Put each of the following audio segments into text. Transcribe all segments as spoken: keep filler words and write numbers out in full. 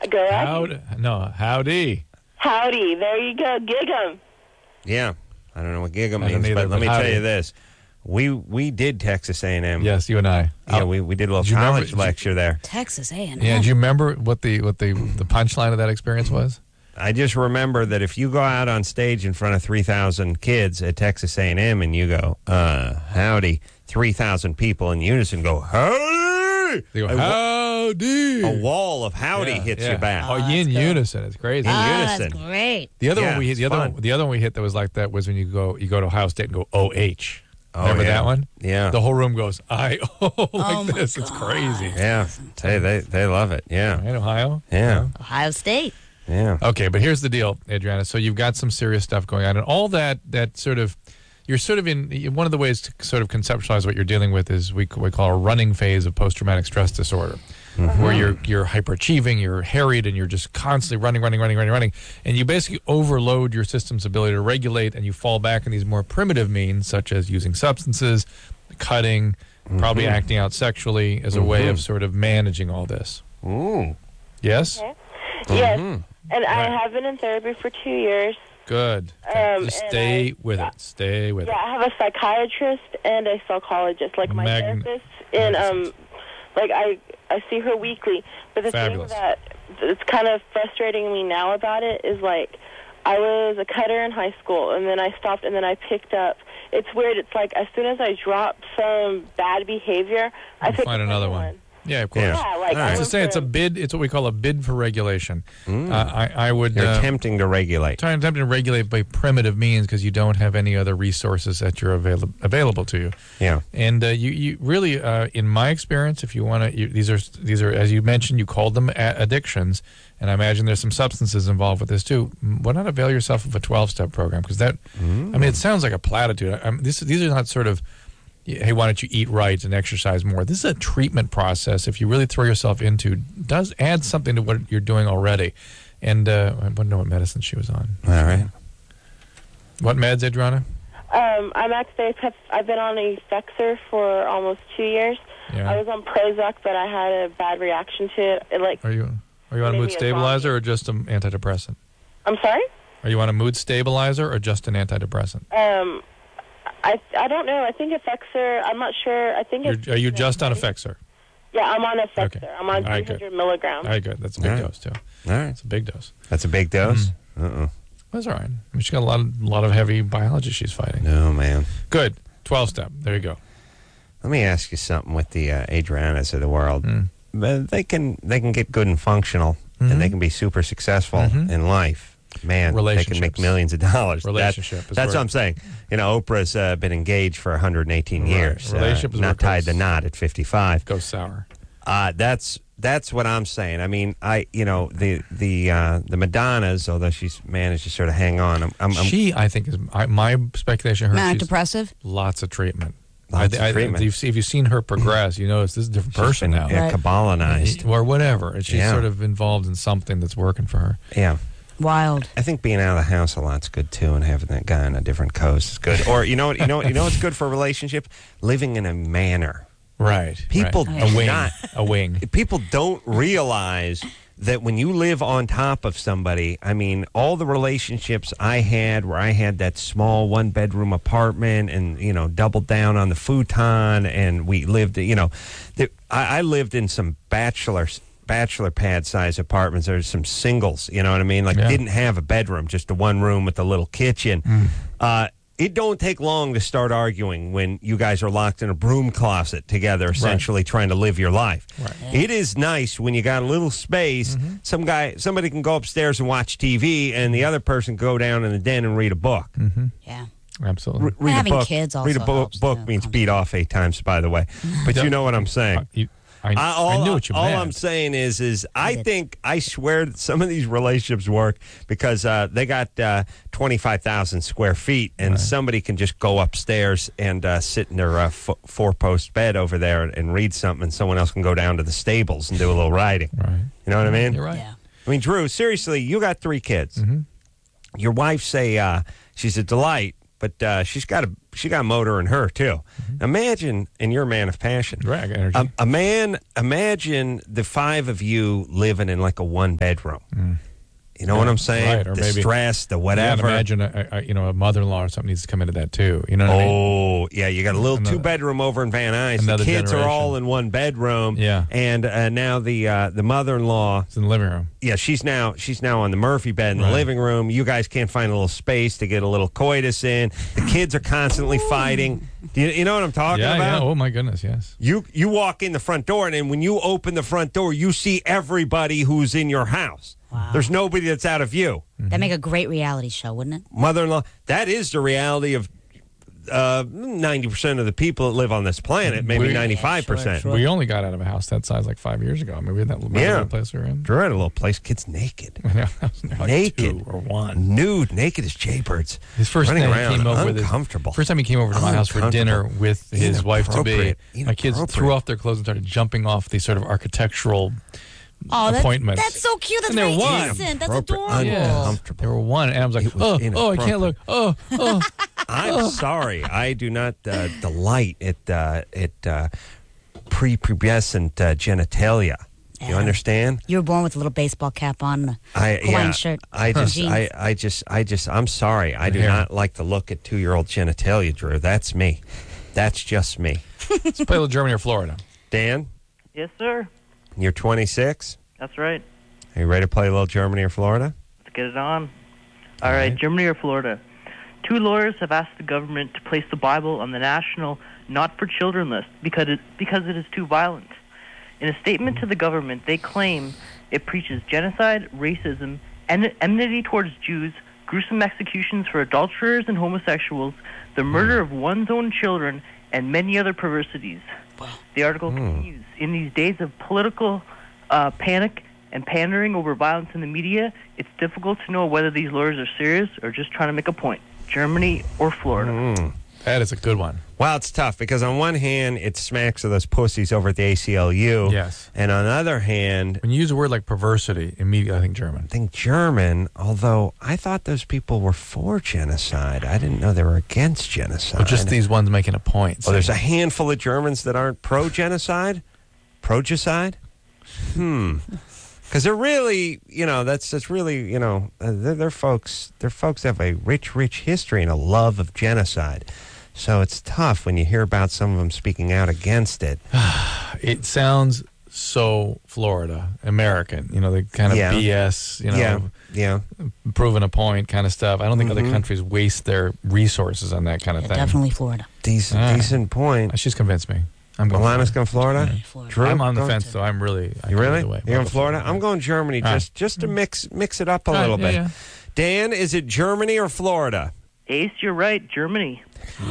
Go ahead. Howdy. No, howdy. Howdy. There you go. Gig 'em. Yeah. I don't know what gig 'em I don't means, either, but let but me tell howdy. you this. We we did Texas A and M. Yes, you and I. Yeah, Oh, we, we did a little Did you remember- college did you- lecture there. Texas A and M. Yeah, do you remember what the what the the punchline of that experience was? I just remember that if you go out on stage in front of three thousand kids at Texas A and M and you go, uh, howdy, three thousand people in unison go, howdy! They go, a, wa- howdy. a wall of howdy Yeah, hits yeah. you back. Oh, Oh, in that's cool. unison. It's crazy. In Ah, unison. that's great. The other Yeah, one we hit, it's the other fun. one, the other one we hit that was like that was when you go you go to Ohio State and go O H. Oh, Remember yeah. that one? Yeah. The whole room goes I O like Oh, my this. It's God. crazy. Yeah. Hey, they, they love it. Yeah. Right, Ohio? Yeah. Ohio State. Yeah. Okay, but here's the deal, Adriana. So you've got some serious stuff going on, and all that that sort of you're sort of in one of the ways to sort of conceptualize what you're dealing with is we we call a running phase of post-traumatic stress disorder, where you're you're hyperachieving, you're harried, and you're just constantly running, running, running, running, running, and you basically overload your system's ability to regulate, and you fall back in these more primitive means, such as using substances, cutting, probably acting out sexually as a way of sort of managing all this. Ooh. Yes. Okay. Yes. Mm-hmm. And I Right. have been in therapy for two years. Good. Um, Just and stay I- with it. Stay with Yeah, it. I have a psychiatrist and a psychologist, like my Magn- therapist. And um, like I, I see her weekly. But the Fabulous. thing that it's kind of frustrating me now about it is like, I was a cutter in high school, and then I stopped, and then I picked up. It's weird. It's like as soon as I drop some bad behavior, I You pick find up another one. Yeah, of course. Yeah. Yeah, like All I right. It's to went say it's a from- bid. It's what we call a bid for regulation. Uh, I, I would You're uh, attempting to regulate. try and attempt to regulate by primitive means because you don't have any other resources that you're avail- available to you. Yeah. And uh, you, you really, uh, in my experience, if you want to, these are these are as you mentioned, you called them a- addictions, and I imagine there's some substances involved with this too. Why not avail yourself of a twelve-step program? Because that, I mean, it sounds like a platitude. I, I'm, this, these are not sort of, hey, why don't you eat right and exercise more? This is a treatment process. If you really throw yourself into, does add something to what you're doing already. And uh, I want to know what medicine she was on. All right. What meds, Adriana? Um, I'm actually, I've been on a Fexer for almost two years. Yeah. I was on Prozac, but I had a bad reaction to it. It like, Are you are you on a Maybe mood a stabilizer or just an antidepressant? I'm sorry? Are you on a mood stabilizer or just an antidepressant? Um, I I don't know. I think a Fexer, I'm not sure. I think it's... You're, are you just on a Fexer? Yeah, I'm on a Fexer. Okay. I'm on All right, three good. hundred milligrams. All right, good. That's a big All right. dose too. All right. It's a big dose. That's a big dose? Mm-hmm. Uh-oh. That's all right. I mean, she's got a lot of, lot of heavy biology she's fighting. No, man. Good. twelve step. There you go. Let me ask you something with the uh, Adrianas of the world. Mm. But They can they can get good and functional, Mhm. and they can be super successful Mhm. in life. Man, they can make Relationships. millions of dollars. That- Relationship is that's where- what I'm saying. You know, Oprah's uh, been engaged for one hundred eighteen Right. years. Relationship uh, is where not it tied goes- the knot at fifty-five. Go sour. Uh, that's that's what I'm saying. I mean, I you know the the uh, the Madonnas, although she's managed to sort of hang on. I'm, I'm, I'm She, I think, is I, my speculation. Her, Manic she's depressive. lots of treatment. Lots I, of I, treatment. If, you've, if you've seen her progress, you notice this is a different she's person been, now. yeah, Right. Kabbalanized. Or whatever. And she's Yeah. sort of involved in something that's working for her. Yeah. Wild. I think being out of the house a lot's good too, and having that guy on a different coast is good. Or you know what you know what- you know what's good for a relationship? Living in a manor. Right. People right. do a wing. not- A wing. People don't realize that when you live on top of somebody, I mean, all the relationships I had where I had that small one bedroom apartment and, you know, doubled down on the futon, and we lived, you know, the, I, I lived in some bachelors. Bachelor pad size apartments. There's some singles, you know what I mean? Like Yeah. didn't have a bedroom, just a one room with a little kitchen. Mm. Uh, it don't take long to start arguing when you guys are locked in a broom closet together, essentially trying to live your life. Right. It is nice when you got a little space. Mm-hmm. Some guy, somebody can go upstairs and watch T V, and the other person can go down in the den and read a book. Mm-hmm. Yeah. Absolutely. Re- read Having a book. kids also read a book. helps, Book too. means beat off eight times, by the way. But you know what I'm saying. Uh, you, I, I, all, I knew what you all meant. I'm saying is, is I Did. think I swear that some of these relationships work because uh, they got uh, twenty-five thousand square feet, and Right. somebody can just go upstairs and uh, sit in their uh, f- four-post bed over there and, and read something, and someone else can go down to the stables and do a little riding. Right. You know what I mean? You're right. Yeah. I mean, Drew, seriously, you got three kids. Mm-hmm. Your wife's a uh, she's a delight, but uh, she's got a she got a motor in her too. Mm-hmm. Imagine, and you're a man of passion. Right, I got energy. A, a man. Imagine the five of you living in like a one bedroom. Mm. You know what I'm saying? Right, or the maybe- stress, the Yeah, and whatever. imagine a, a, you know a mother-in-law or something needs to come into that too. You know what I mean? Oh, yeah, you got a little Another- two bedroom over in Van Nuys. The another kids are generation. all in one bedroom. Yeah. and uh, now the uh, the mother in law. It's in the living room. Yeah, she's now she's now on the Murphy bed in the Right. living room. You guys can't find a little space to get a little coitus in. The kids are constantly fighting. Do you, you know what I'm talking Yeah, about? yeah. Oh my goodness, yes. You you walk in the front door, and then when you open the front door, you see everybody who's in your house. Wow. There's nobody that's out of view. That'd make a great reality show, wouldn't it? Mother-in-law. That is the reality of uh, ninety percent of the people that live on this planet. Maybe We- ninety-five percent. Sure. We only got out of a house that size like five years ago. I mean, we had that little Yeah. place we were in. Drew had a little place. Kids naked, Yeah, that was like naked two or one. nude, naked as jaybirds. His first running thing he around, came over with his, uncomfortable. first time he came over to my house for dinner Uncomfortable. with his wife to be. Inappropriate. My kids threw Inappropriate. off their clothes and started jumping off the sort of architectural Oh, that's, appointments. that's so cute. That's And they're very one. innocent. That's Inappropriate. adorable. Yeah. Yes. Uncomfortable. There were one, and I was like, It was oh, oh, I can't look. Oh, oh. I'm sorry. I do not uh, delight at uh, at uh, prepubescent uh, genitalia. You Yeah. understand? You were born with a little baseball cap on, and a I Hawaiian yeah, shirt, I just jeans. I, I just I just I'm sorry. I do Hair. not like to look at two year old genitalia, Drew. That's me. That's just me. Let's play a little Germany or Florida. Dan, Yes, sir. you're twenty-six. That's right. Are you ready to play a little Germany or Florida? Let's get it on. All All right, right. Germany or Florida. Two lawyers have asked the government to place the Bible on the national not for children list because it, because it is too violent. In a statement to the government, they claim it preaches genocide, racism, en- enmity towards Jews, gruesome executions for adulterers and homosexuals, the murder of one's own children, and many other perversities. The article continues, in these days of political uh, panic and pandering over violence in the media, it's difficult to know whether these lawyers are serious or just trying to make a point. Germany or Florida. That is a good one. Well, it's tough because on one hand, it smacks of those pussies over at the A C L U. Yes. And on the other hand, When you use a word like perversity, immediately I think German. I think German, although I thought those people were for genocide. I didn't know they were against genocide. But just these ones making a point. Oh, there's a handful of Germans that aren't pro-genocide? Pro-genocide? Hmm. Because they're really, you know, that's that's really, you know, uh, they're, they're folks. They're folks that have a rich, rich history and a love of genocide. So it's tough when you hear about some of them speaking out against it. It sounds so Florida, American. You know, the kind of Yeah. B S, you know, yeah, yeah. proving a point kind of stuff. I don't think Mhm. other countries waste their resources on that kind of Yeah, thing. definitely Florida. Decent, Ah. decent point. She's convinced me. I'm going Alana's Florida. going Florida. Florida. Drew, I'm on the going- fence, though. I'm really. I You go really? either way. You're in Both. Florida. I'm going Germany Ah. just just to mix mix it up a Ah, little yeah, bit. yeah. Dan, is it Germany or Florida? Ace, you're right. Germany.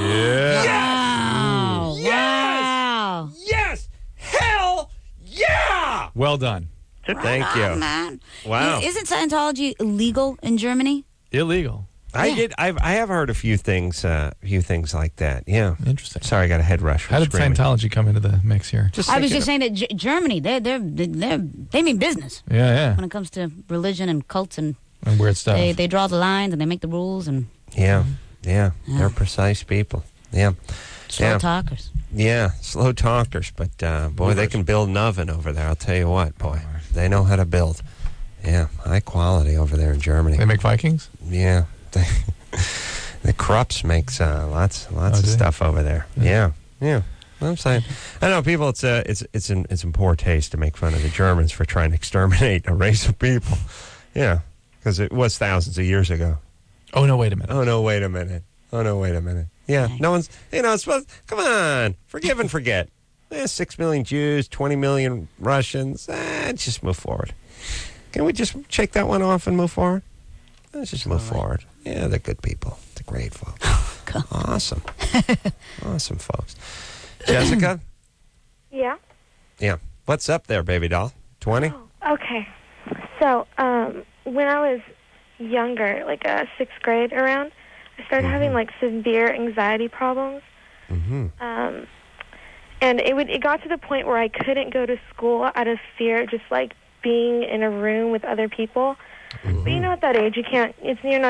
Wow. Wow. Yes! Hell yeah! Well done. Thank Oh, you. man. Wow. Isn't Scientology illegal in Germany? Illegal. I Yeah. did. I've I have heard a few things, uh, few things like that. Yeah. Interesting. Sorry, I got a head rush. from How did screaming. Scientology come into the mix here? Just I was thinking just saying that G- Germany, they're, they're, they're, they mean business Yeah, yeah. when it comes to religion and cults, and And weird stuff. they, they draw the lines and they make the rules and of- Yeah, yeah, Yeah. they're precise people. Yeah, slow Yeah. talkers. yeah, slow talkers, but uh, boy, they can build an oven over there. I'll tell you what, boy, they know how to build. Yeah, high quality over there in Germany. They make Vikings? Yeah, they, the Krups makes uh, lots, lots Oh, of do they? stuff over there. Yeah, yeah. I'm saying, I know people. It's uh, it's it's in it's in poor taste to make fun of the Germans for trying to exterminate a race of people. Yeah, because it was thousands of years ago. Oh, no, wait a minute. Oh no, wait a minute. Oh no, wait a minute. Yeah, Okay. no one's. You know, it's supposed. Come on, forgive and forget. Eh, Six million Jews, twenty million Russians. Eh, just move forward. Can we just check that one off and move forward? Let's just move forward. Yeah, they're good people. They're great folks. God. Awesome. Awesome folks. Jessica? Yeah. Yeah. What's up there, baby doll? twenty? Okay. So, um, when I was younger, like uh, sixth grade around, I started having like severe anxiety problems. Mm-hmm. Um, and it would it got to the point where I couldn't go to school out of fear of just like being in a room with other people. But you know, at that age, you can't. It's you're not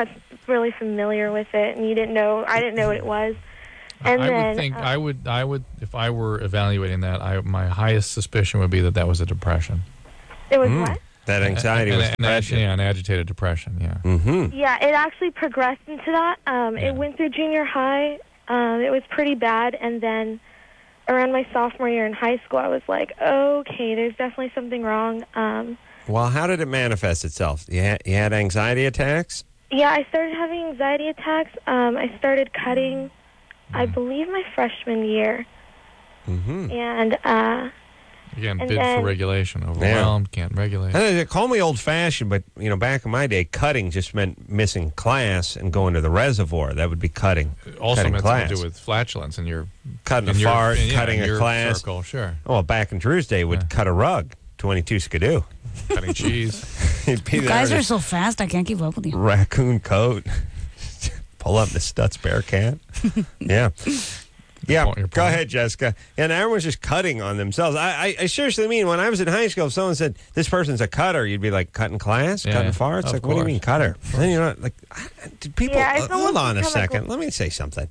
really familiar with it, and you didn't know, I didn't know what it was. And I then, would think uh, I would I would if I were evaluating that, I my highest suspicion would be that that was a depression. It was what? That anxiety and, was and, depression. And, yeah, an agitated depression. Yeah. Mm-hmm. Yeah, it actually progressed into that. Um, Yeah. It went through junior high. Um, it was pretty bad, and then around my sophomore year in high school, I was like, okay, there's definitely something wrong. Um, Well, how did it manifest itself? You had, you had anxiety attacks? yeah, I started having anxiety attacks. Um, I started cutting, I believe, my freshman year. Mm-hmm. And uh, Again, And bid then- for regulation, overwhelmed, can't regulate. Uh, Call me old-fashioned, but, you know, back in my day, cutting just meant missing class and going to the reservoir. That would be cutting. Also cutting meant class. something to do with flatulence and your Cutting in a your- fart, in- yeah, cutting in a your class. circle, sure. Oh, back in Drew's day, would Yeah. cut a rug, twenty-two skidoo. Cutting cheese. He'd be You there guys in are his so fast, I can't keep up with you. raccoon coat. Pull up the Stutz Bearcat. Yeah. Yeah, point- your go point. ahead, Jessica. And everyone's just cutting on themselves. I, I, I seriously mean, when I was in high school, if someone said, this person's a cutter, you'd be like, cutting class? Yeah, Cutting farts? of Like, what do you course. mean cutter? Then you're not, like, I- did people, Yeah, it's uh, hold almost on a become a second. gl- Let me say something.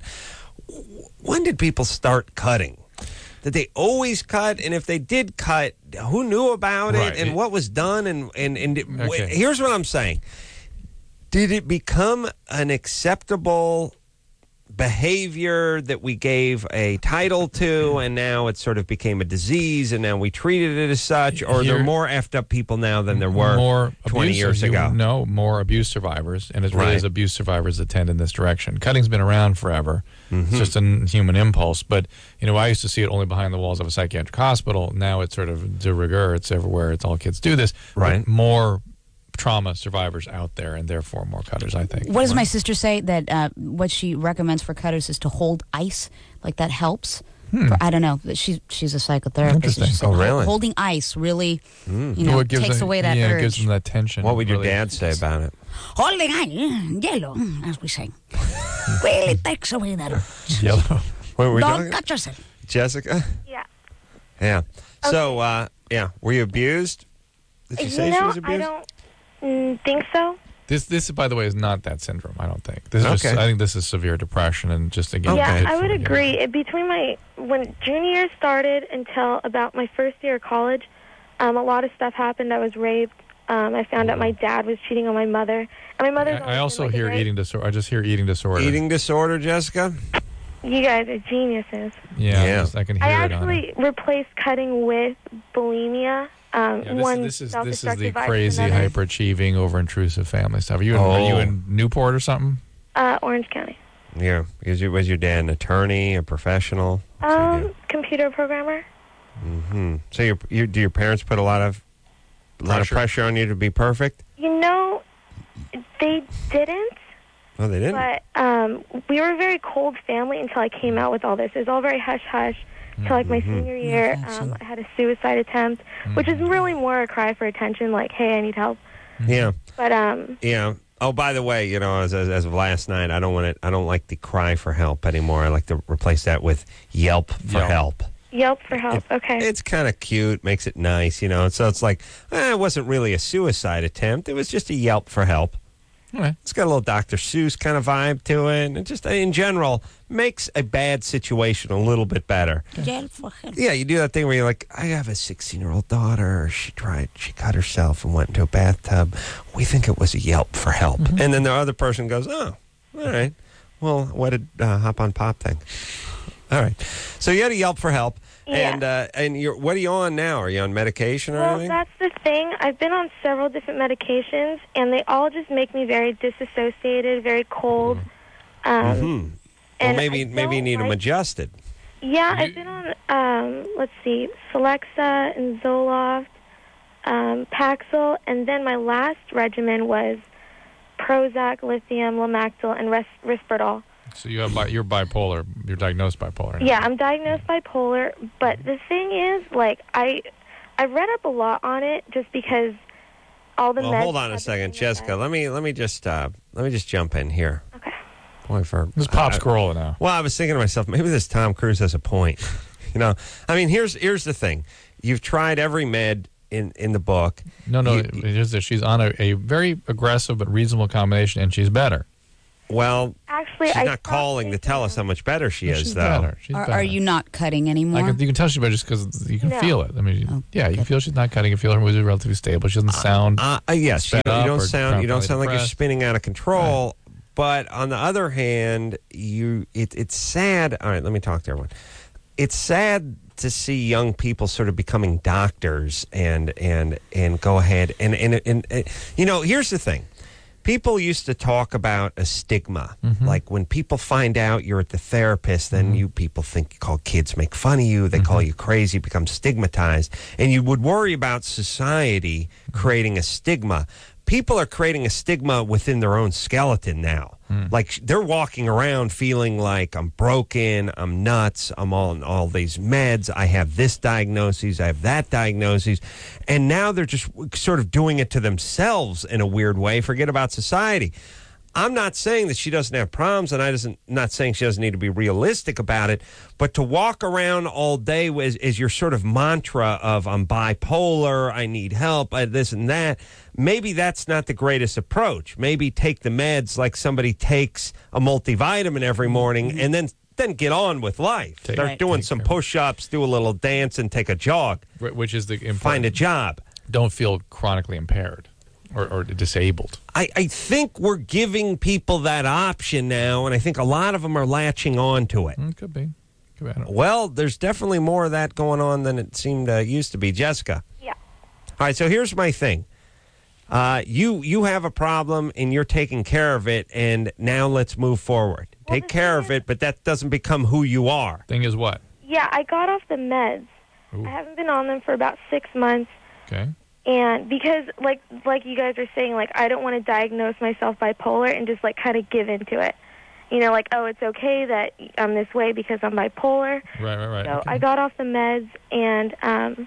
When did people start cutting? Did they always cut? And if they did cut, who knew about it Right. and It- what was done? And, and, and it- Okay. here's what I'm saying. Did it become an acceptable behavior that we gave a title to, and now it sort of became a disease, and now we treated it as such? Or are there Here- more effed up people now than there were more twenty abuse- years you ago? No, more abuse survivors, and it really Right. is abuse survivors that tend in this direction. Cutting's been around forever. Mm-hmm. It's just a n- human impulse. But, you know, I used to see it only behind the walls of a psychiatric hospital. Now it's sort of de rigueur. It's everywhere. It's all kids do this. But Right. more trauma survivors out there, and therefore more cutters, I think. What does my sister say that uh, what she recommends for cutters is to hold ice, like that helps? For, I don't know. She's she's a psychotherapist. Interesting. She said Oh, hol- really? Holding ice really, you Oh, know, it gives takes them- away that yeah, urge. it gives them that tension. What would your really. dad say about it? Holding ice, yellow, as we say, really takes away that urge. Yellow. What were we Don't talking- cut yourself. Jessica? yeah. Yeah. So, uh, yeah, were you abused? Did you You say know, she was I abused? don't mm, think so. This, this, by the way, is not that syndrome. I don't think. This is Okay. just, I think this is severe depression, and just again. Yeah, bid I for would regulation. agree. It, between my when junior year started until about my first year of college, um, a lot of stuff happened. I was raped. Um, I found out my dad was cheating on my mother, and my mother's. always I, I been, also like, a hear very- eating disorder. I just hear eating disorder. Eating disorder, Jessica? You guys are geniuses. Yeah, Yeah. I, just- I can hear I it on her. actually replaced cutting with bulimia. Um, Yeah, this, one this is this is the self-destructive vice crazy, another. hyper-achieving, over-intrusive family stuff. Are you in, are you Oh. in Newport or something? Uh, Orange County. Yeah. Was your, was your dad an attorney, a professional? What's he Um, do? computer programmer. Hmm. So, your, your, do your parents put a lot of a lot of Pressure. pressure on you to be perfect? You know, they didn't. No, they didn't. But um, we were a very cold family until I came out with all this. It was all very hush hush. Until like my senior year, um, I had a suicide attempt, which is really more a cry for attention. Like, hey, I need help. Yeah. But um, Yeah. Oh, by the way, you know, as, as, as of last night, I don't want it. I don't like the cry for help anymore. I like to replace that with Yelp for Yelp. help. Yelp for help. Okay. It's kind of cute, makes it nice, you know. So it's like, eh, it wasn't really a suicide attempt. It was just a Yelp for help. Okay. It's got a little Doctor Seuss kind of vibe to it, and it just in general makes a bad situation a little bit better. Jail for help. Yeah, you do that thing where you're like, I have a sixteen-year-old daughter. She tried, she cut herself and went into a bathtub. We think it was a Yelp for help. Mm-hmm. And then the other person goes, oh, all right. Well, what did uh, Hop on Pop thing? All right. So you had a Yelp for help. Yeah. And uh, and you're what are you on now? Are you on medication or Well, anything? that's the thing. I've been on several different medications, and they all just make me very disassociated, very cold. Um, Hmm. Well, and maybe I maybe you don't need them like- adjusted. Yeah, I've been on, um, let's see, Celexa and Zoloft, um, Paxil, and then my last regimen was Prozac, lithium, Lamictal, and res- Risperdal. So you have bi- you're bipolar. You're diagnosed bipolar. Yeah, I'm diagnosed bipolar, but the thing is, like, I I read up a lot on it just because all the Well, meds hold on a have been second, in my Jessica. bed. Let me let me just uh, let me just jump in here. Okay. Boy, for This Pop's uh, Corolla now. Well, I was thinking to myself, maybe this Tom Cruise has a point. you know, I mean, here's here's the thing. You've tried every med in, in the book. No, no, You- it is that she's on a, a very aggressive but reasonable combination, and she's better. Well, Actually, she's I not calling to tell us how much better she is, She's though. better. She's Are, better. are you not cutting anymore? I can, you can tell she's better just because you can No. feel it. I mean, Oh, yeah, you can good. feel she's not cutting. You can feel her moves are relatively stable. She doesn't sound. Uh, uh, yes, you sped don't, you up don't or sound you don't chronically sound like you're depressed. spinning out of control. But on the other hand, you it, it's sad. All right, let me talk to everyone. It's sad to see young people sort of becoming doctors and and and go ahead and and, and, and you know, here's the thing. People used to talk about a stigma. Mm-hmm. Like when people find out you're at the therapist, then you people think you call kids make fun of you. They Mm-hmm. call you crazy, become stigmatized. And you would worry about society creating a stigma. People are creating a stigma within their own skeleton now. Mm. Like they're walking around feeling like I'm broken, I'm nuts, I'm on all these meds, I have this diagnosis, I have that diagnosis. And now they're just sort of doing it to themselves in a weird way. Forget about society. I'm not saying that she doesn't have problems, and I doesn't not saying she doesn't need to be realistic about it, but to walk around all day as, as your sort of mantra of I'm bipolar, I need help, I, this and that, maybe that's not the greatest approach. Maybe take the meds like somebody takes a multivitamin every morning, and then then get on with life. Take- Start Right. doing take some care. push-ups, do a little dance, and take a jog. Wh- Which is the important. Find a job. Don't feel chronically impaired or, or disabled. I, I think we're giving people that option now, and I think a lot of them are latching on to it. Mm, could be. Could be. I don't know. Well, there's definitely more of that going on than it seemed uh, used to be. Jessica. Yeah. All right, so here's my thing. Uh, you you have a problem, and you're taking care of it, and now let's move forward. Well, Take the care thing of is- it, but that doesn't become who you are. Thing is what? Yeah, I got off the meds. Ooh. I haven't been on them for about six months. Okay. And because, like, like you guys are saying, like, I don't want to diagnose myself bipolar and just, like, kind of give into it. You know, like, oh, it's okay that I'm this way because I'm bipolar. Right, right, right. So okay. I got off the meds, and um,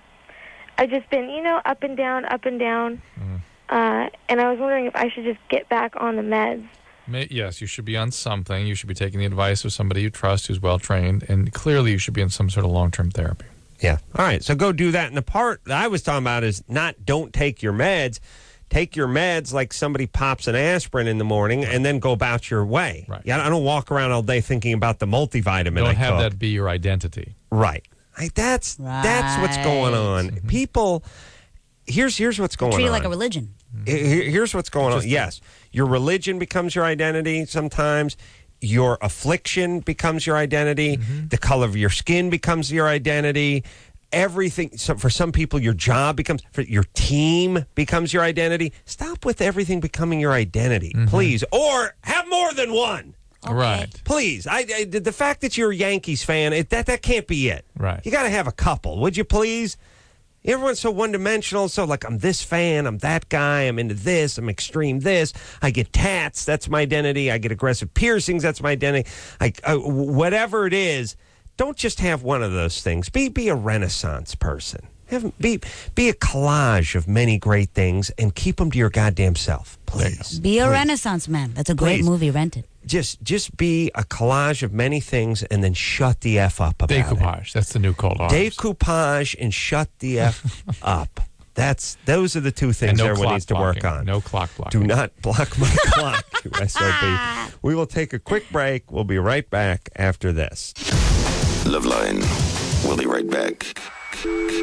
I just been, you know, up and down, up and down. Mm. Uh, and I was wondering if I should just get back on the meds. May, yes, you should be on something. You should be taking the advice of somebody you trust who's well trained, and clearly you should be in some sort of long term therapy. Yeah. All right, so go do that. And the part that I was talking about is not don't take your meds. Take your meds like somebody pops an aspirin in the morning, and then go about your way. Right. Yeah, I don't walk around all day thinking about the multivitamin. Don't I have took. that be your identity. Right. Like that's that's what's going on. Right. People, here's here's what's going Treat on. it like a religion. Here- Here's what's going Just- on. Yes, your religion becomes your identity sometimes. Your affliction becomes your identity. Mm-hmm. The color of your skin becomes your identity. Everything. So for some people, your job becomes, for your team becomes your identity. Stop with everything becoming your identity, Mm-hmm. please. Or have more than one. Okay. Right. Please, I, I the fact that you're a Yankees fan, it, that that can't be it. Right. You got to have a couple, would you please? Everyone's so one-dimensional. So like, I'm this fan, I'm that guy, I'm into this, I'm extreme this. I get tats, that's my identity. I get aggressive piercings, that's my identity. I, uh, whatever it is, don't just have one of those things. Be be a Renaissance person. Have, be be a collage of many great things, and keep them to your goddamn self, please. Be a Please. Renaissance man. That's a great Please. movie, Rented. Just just be a collage of many things, and then shut the f up about it. Decoupage. That's the new cold arms. Decoupage and shut the f up. That's those are the two And things no everyone clock needs to work blocking. on. No clock blocking. Do not block my clock, you S O B. We will take a quick break. We'll be right back after this. Loveline. We'll be right back.